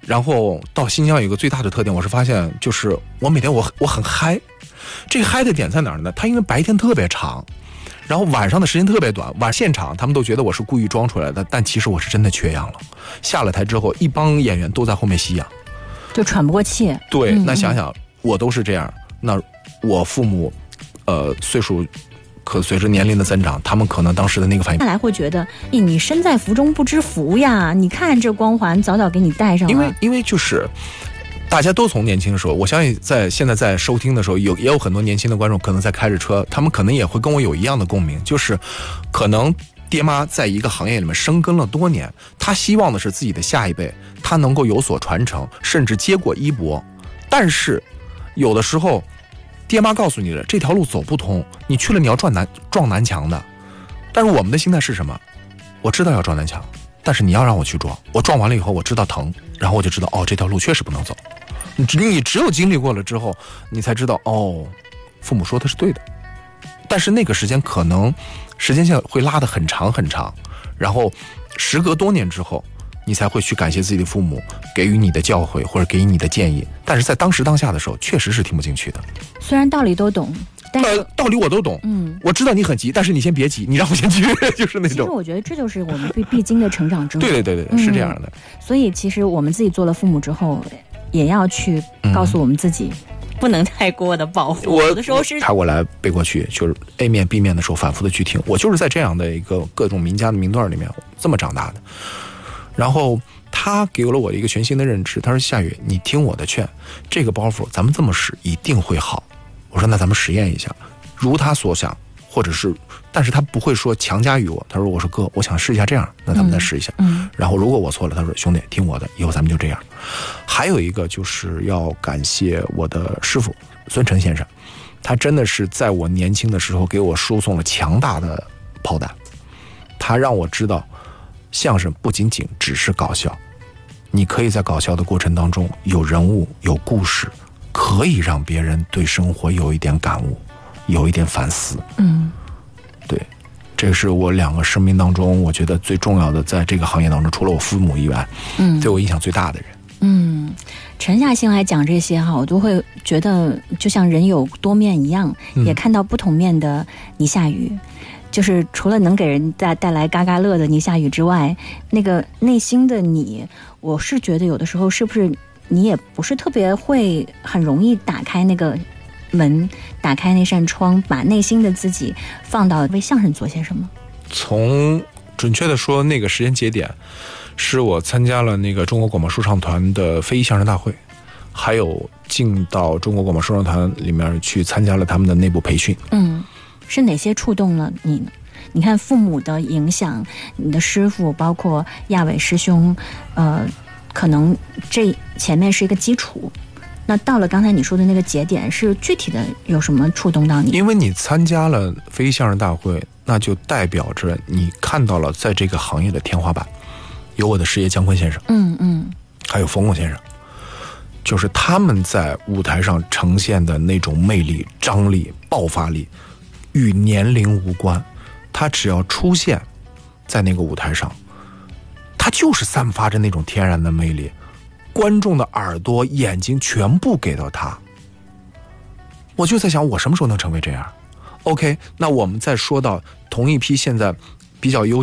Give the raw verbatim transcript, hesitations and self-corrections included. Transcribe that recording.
然后到新疆有一个最大的特点，我是发现就是我每天我我很嗨，这个嗨的点在哪儿呢？它因为白天特别长，然后晚上的时间特别短，晚现场他们都觉得我是故意装出来的，但其实我是真的缺氧了。下了台之后，一帮演员都在后面吸氧， 就喘不过气。 对， 嗯、 那想想我都是这样，那我父母，呃，岁数可随着年龄的增长，他们可能当时的那个反应， 看来会觉得，咦，你身在福中不知福呀！你看这光环早早给你带上了。 因为因为就是大家都从年轻的时候，我相信在现在在收听的时候，有也有很多年轻的观众可能在开着车，他们可能也会跟我有一样的共鸣，就是可能爹妈在一个行业里面深耕了多年，他希望的是自己的下一辈他能够有所传承，甚至接过衣钵，但是有的时候爹妈告诉你了，这条路走不通，你去了你要撞南撞南墙的。但是我们的心态是什么？我知道要撞南墙，但是你要让我去撞，我撞完了以后我知道疼，然后我就知道哦，这条路确实不能走。你你只有经历过了之后，你才知道哦，父母说的是对的。但是那个时间可能时间线会拉得很长很长，然后时隔多年之后，你才会去感谢自己的父母给予你的教诲或者给予你的建议，但是在当时当下的时候确实是听不进去的。 虽然道理都懂，但是、 呃、道理我都懂，嗯，我知道你很急，但是你先别急，你让我先去，就是那种。 其实我觉得这就是我们必必经的成长之路。 对对对对，是这样的、嗯。 所以其实我们自己做了父母之后，也要去告诉我们自己，嗯、不能太过的保护。 我有的时候是插过来背过去，就是 A 面 B 面的时候反复的去听。我就是在这样的一个各种名家的名段里面这么长大的。然后他给了我一个全新的认知，他说夏雨，你听我的劝，这个包袱咱们这么使一定会好。我说那咱们实验一下，如他所想，或者是，但是他不会说强加于我。他说我说哥，我想试一下这样，那咱们再试一下。嗯，然后如果我错了，他说兄弟听我的，以后咱们就这样。还有一个就是要感谢我的师傅孙晨先生，他真的是在我年轻的时候给我输送了强大的炮弹，他让我知道相声不仅仅只是搞笑，你可以在搞笑的过程当中有人物有故事，可以让别人对生活有一点感悟，有一点反思。嗯，对，这是我两个生命当中我觉得最重要的，在这个行业当中除了我父母以外，嗯，对我影响最大的人。 嗯，沉下心来讲这些哈，我都会觉得就像人有多面一样，嗯、也看到不同面的倪夏雨。就是除了能给人带带来嘎嘎乐的倪夏雨之外，那个内心的你，我是觉得有的时候是不是你也不是特别会很容易打开那个门，打开那扇窗，把内心的自己放到为相声做些什么。 从准确的说，那个时间节点是我参加了那个中国广播说唱团的非遗相声大会，还有进到中国广播说唱团里面去参加了他们的内部培训。 嗯，是哪些触动了你呢？你看父母的影响，你的师傅，包括亚伟师兄，呃，可能这前面是一个基础。那到了刚才你说的那个节点，是具体的有什么触动到你？ 因为你参加了非遗相声大会，那就代表着你看到了在这个行业的天花板，有我的师爷姜昆先生，嗯嗯，还有冯巩先生，就是他们在舞台上呈现的那种魅力、张力、爆发力，与年龄无关。他只要出现在那个舞台上，他就是散发着那种天然的魅力，观众的耳朵、眼睛全部给到他。我就在想，我什么时候能成为这样 ？OK， 那我们再说到同一批现在比较优